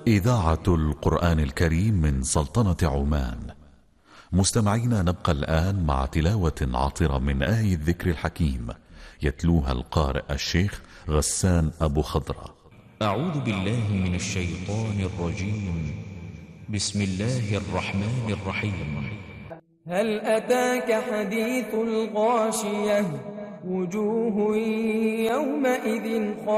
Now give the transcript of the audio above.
إذاعة القرآن الكريم من سلطنة عمان. مستمعينا، نبقى الآن مع تلاوة عطرة من آي الذكر الحكيم يتلوها القارئ الشيخ غسان أبو خضرة. أعوذ بالله من الشيطان الرجيم. بسم الله الرحمن الرحيم. هل أتاك حديث الغاشية؟ وجوه يومئذ